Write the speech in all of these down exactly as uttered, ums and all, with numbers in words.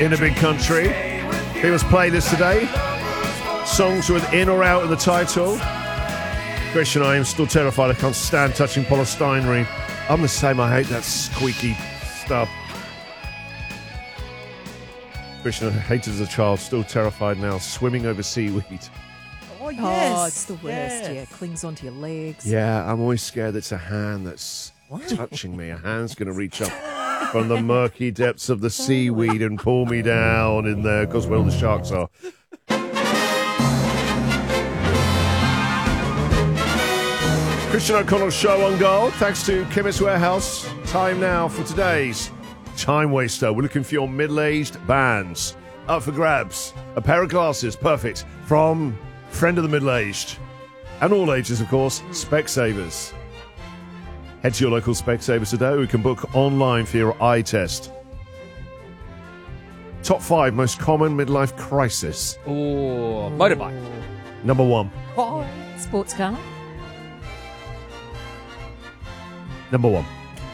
In a Big Country. People's playlist today. Songs with in or out in the title. Christian, I am still terrified. I can't stand touching polystyrene. I'm the same. I hate that squeaky stuff. Christian, I hated as a child. Still terrified now. Swimming over seaweed. Oh, yes. Oh, it's the worst. Yes. Yeah, clings onto your legs. Yeah, I'm always scared it's a hand that's what? touching me. A hand's going to reach up from the murky depths of the seaweed and pull me down in there, because where all the sharks are. Christian O'Connell Show on Gold. Thanks to Chemist Warehouse. Time now for today's Time Waster. We're looking for your middle-aged bands. Up for grabs. A pair of glasses. Perfect. From Friend of the Middle-Aged. And all ages, of course. Specsavers. Head to your local Specsavers today. We can book online for your eye test. Top five most common midlife crisis. Oh, motorbike. Number one. Oh, sports car. Number one.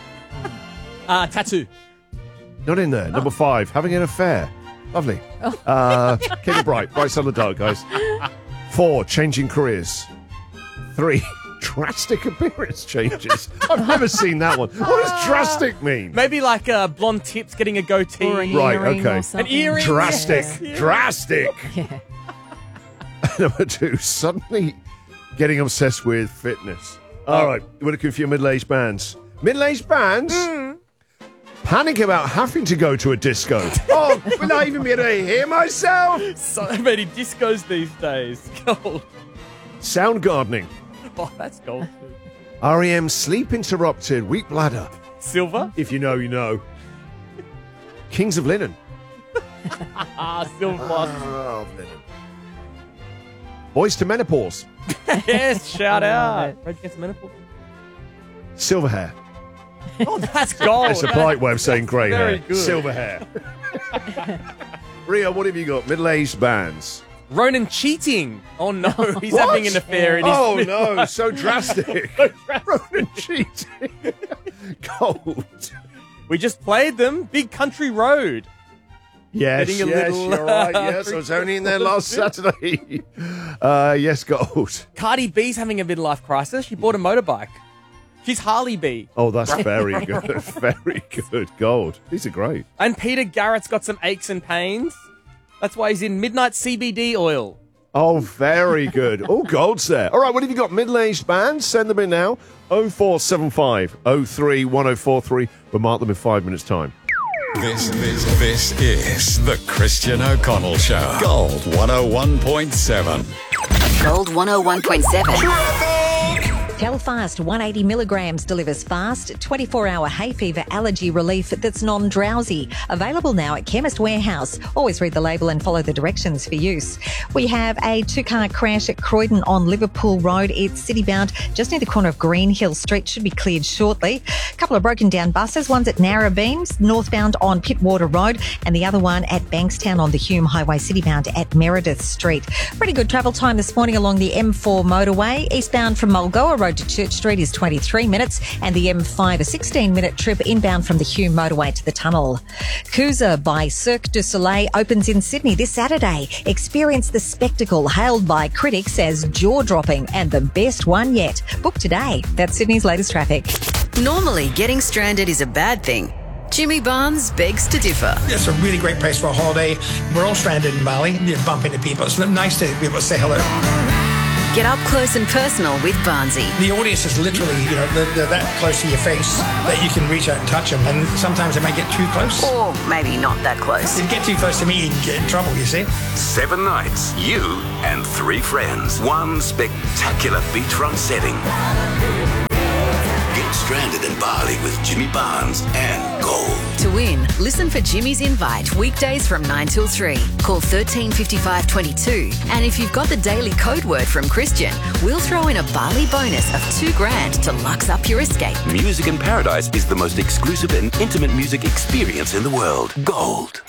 Uh, tattoo. Not in there. Number five. Having an affair. Lovely. Uh, keep it bright. Bright side of the dark, guys. Four. Changing careers. Three. Drastic appearance changes. I've never seen that one. What does drastic mean? Maybe like uh, blonde tips, getting a goatee. Or an Right, earring okay. or something. An earring. Drastic. Yeah. Drastic. Yeah. Number two. Suddenly getting obsessed with fitness. All right. We're looking for your middle-aged bands. Middle-aged bands? Mm. Panic about having to go to a disco. Oh, will I even be able to hear myself? So many discos these days. Gold. Sound gardening. Oh, that's gold. R E M sleep interrupted, weak bladder. Silver. If you know, you know. Kings of Linen. Ah, silver plus. Oh, of linen. Boys to menopause. Yes, shout out. Red gets menopause. Silver hair. Oh, that's gold. It's a polite way of saying grey very hair. good. Silver hair. Rio, what have you got? Middle-aged bands. Ronan cheating. Oh no, he's What? having an affair in his Oh, no, so drastic. Ronan cheating. Gold. We just played them. Big Country Road. Yes, Getting a yes, little, you're right. uh, Yes, I was only in there last Saturday. Uh, yes, gold. Cardi B's having a midlife crisis. She bought a motorbike. She's Harley B. Oh, that's very good. Very good. Gold. These are great. And Peter Garrett's got some aches and pains. That's why he's in Midnight C B D oil. Oh, very good. Oh, gold's there. All right, what have you got? Middle-aged bands? Send them in now. oh four seven five oh three one oh four three. We'll mark them in five minutes' time. This, this, this is the Christian O'Connell Show. Gold one oh one point seven. Gold one oh one point seven. Telfast one hundred eighty milligrams delivers fast, twenty-four hour hay fever allergy relief that's non-drowsy. Available now at Chemist Warehouse. Always read the label and follow the directions for use. We have a two-car crash at Croydon on Liverpool Road. It's city-bound just near the corner of Greenhill Street. Should be cleared shortly. A couple of broken down buses. One's at Narrabeen, northbound on Pittwater Road, and the other one at Bankstown on the Hume Highway, city-bound at Meredith Street. Pretty good travel time this morning along the M four motorway. Eastbound from Mulgoa Road to Church Street is twenty-three minutes, and the M five a sixteen minute trip inbound from the Hume motorway to the tunnel. Coosa by Cirque du Soleil opens in Sydney this Saturday. Experience the spectacle hailed by critics as jaw-dropping and the best one yet. Book today. That's Sydney's latest traffic. Normally, getting stranded is a bad thing. Jimmy Barnes begs to differ. It's a really great place for a holiday. We're all stranded in Bali. You bump into people. It's nice to be able to say hello. Get up close and personal with Barnesy. The audience is literally, you know, they're, they're that close to your face that you can reach out and touch them. And sometimes they might get too close. Or maybe not that close. If you get too close to me, you can get in trouble, you see. Seven nights, you and three friends. One spectacular beachfront setting. Get stranded in Bali with Jimmy Barnes and Gold. To win, listen for Jimmy's Invite weekdays from nine till three. Call thirteen fifty-five twenty-two. And if you've got the daily code word from Christian, we'll throw in a Bali bonus of two grand to lux up your escape. Music in Paradise is the most exclusive and intimate music experience in the world. Gold.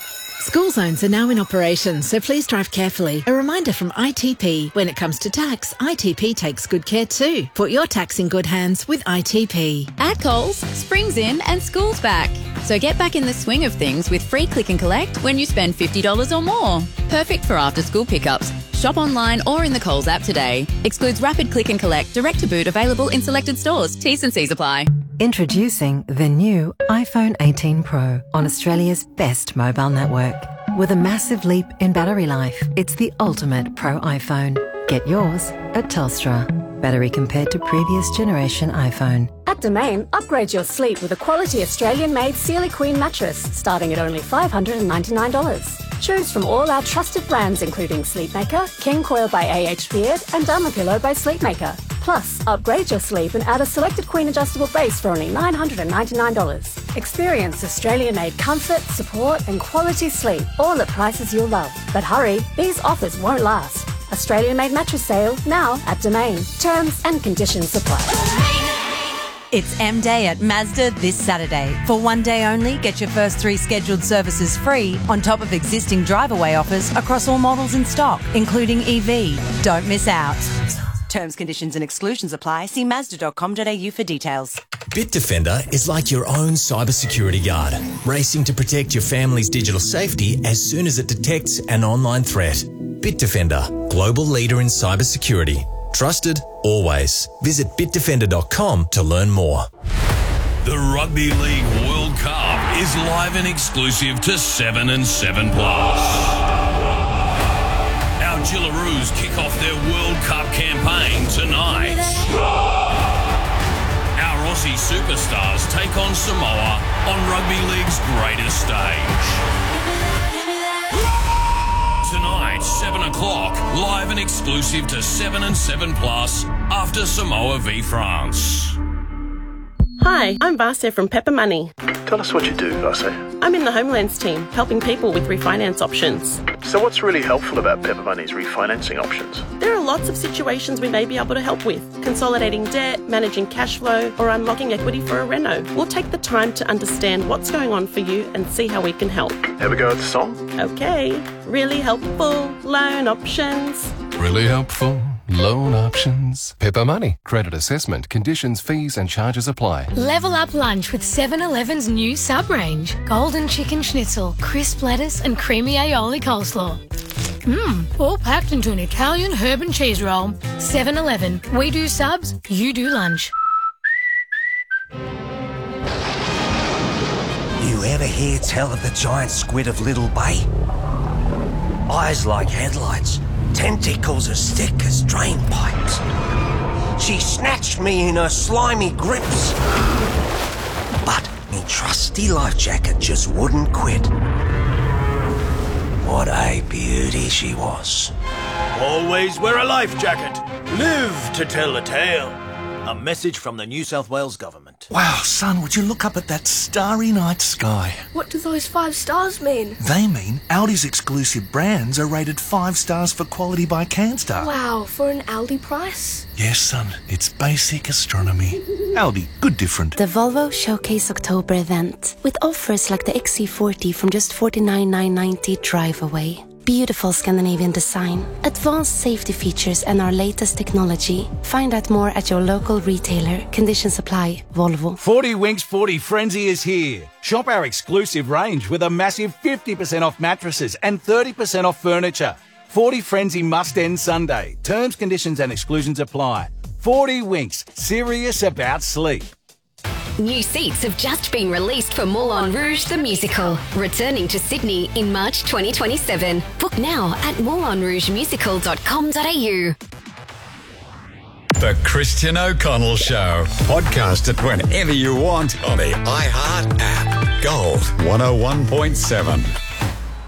School zones are now in operation, so please drive carefully. A reminder from I T P. When it comes to tax, I T P takes good care too. Put your tax in good hands with I T P. At Coles, spring's in and school's back. So get back in the swing of things with free click and collect when you spend fifty dollars or more. Perfect for after-school pickups. Shop online or in the Coles app today. Excludes rapid click and collect, direct to boot, available in selected stores. T's and C's apply. Introducing the new iPhone eighteen Pro on Australia's best mobile network. With a massive leap in battery life, it's the ultimate Pro iPhone. Get yours at Telstra. Battery compared to previous generation iPhone. At Domain, upgrade your sleep with a quality Australian-made Sealy Queen mattress, starting at only five hundred ninety-nine dollars. Choose from all our trusted brands including Sleepmaker, King Coil by A H Beard and Dermapillow by Sleepmaker. Plus, upgrade your sleep and add a selected queen adjustable base for only nine hundred ninety-nine dollars. Experience Australian-made comfort, support and quality sleep, all at prices you'll love. But hurry, these offers won't last. Australian-made mattress sale now at Domain. Terms and conditions apply. It's M Day at Mazda this Saturday. For one day only, get your first three scheduled services free on top of existing drive-away offers across all models in stock, including E V. Don't miss out. Terms, conditions and exclusions apply. See mazda dot com dot a u for details. Bitdefender is like your own cybersecurity guard, racing to protect your family's digital safety as soon as it detects an online threat. Bitdefender, global leader in cybersecurity. Trusted, always. Visit bitdefender dot com to learn more. The Rugby League World Cup is live and exclusive to seven and seven plus. Our Gillaroos kick off their World Cup campaign tonight. Our Aussie superstars take on Samoa on Rugby League's greatest stage. Tonight, seven o'clock, live and exclusive to seven and seven plus after Samoa v France. Hi, I'm Vasya from Pepper Money. Tell us what you do, Vasya. I'm in the Homelands team, helping people with refinance options. So what's really helpful about Pepper Money's refinancing options? There are lots of situations we may be able to help with. Consolidating debt, managing cash flow, or unlocking equity for a reno. We'll take the time to understand what's going on for you and see how we can help. Have a go at the song? Okay. Really helpful loan options. Really helpful loan options. Pepper Money. Credit assessment, conditions, fees and charges apply. Level up lunch with seven eleven's new sub-range. Golden chicken schnitzel, crisp lettuce and creamy aioli coleslaw. Mmm, all packed into an Italian herb and cheese roll. seven eleven. We do subs, you do lunch. You ever hear tell of the giant squid of Little Bay? Eyes like headlights, tentacles as thick as drain pipes. She snatched me in her slimy grips. But me trusty life jacket just wouldn't quit. What a beauty she was. Always wear a life jacket. Live to tell the tale. A message from the New South Wales government. Wow, son, would you look up at that starry night sky? What do those five stars mean? They mean Aldi's exclusive brands are rated five stars for quality by CanStar. Wow, for an Aldi price? Yes, son, it's basic astronomy. Aldi, good different. The Volvo Showcase October event, with offers like the X C forty from just forty-nine thousand nine hundred ninety drive away. Beautiful Scandinavian design, advanced safety features and our latest technology. Find out more at your local retailer. Conditions apply. Volvo. forty Winks forty Frenzy is here. Shop our exclusive range with a massive fifty percent off mattresses and thirty percent off furniture. forty Frenzy must end Sunday. Terms, conditions and exclusions apply. forty Winks, serious about sleep. New seats have just been released for Moulin Rouge the Musical, returning to Sydney in March twenty twenty-seven. Book now at moulin rouge musical dot com dot a u. The Christian O'Connell Show. Podcast it whenever you want on the iHeart app. Gold one oh one point seven.